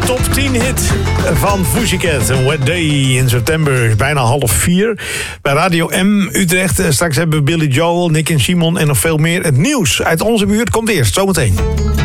top 10 hit van Pussycat. Een wet day in september, bijna 3:30. Bij Radio M Utrecht. Straks hebben we Billy Joel, Nick en Simon en nog veel meer. Het nieuws uit onze buurt komt eerst, zometeen.